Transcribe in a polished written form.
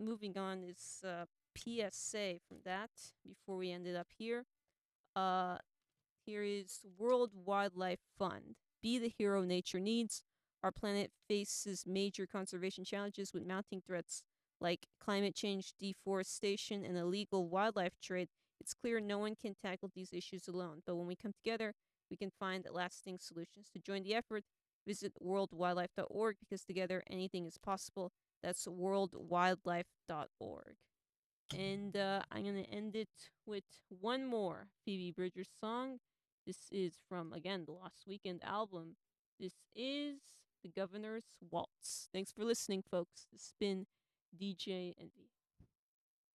moving on is PSA from that before we ended up here. Uh, Here is World Wildlife Fund. Be the hero nature needs. Our planet faces major conservation challenges with mounting threats like climate change, deforestation, and illegal wildlife trade. It's clear no one can tackle these issues alone, but when we come together, we can find lasting solutions. To join the effort, visit worldwildlife.org because together anything is possible. That's worldwildlife.org. And I'm going to end it with one more Phoebe Bridgers song. This is from, again, the Lost Weekend album. This is The Governor's Waltz. Thanks for listening, folks. This has been DJ Envy.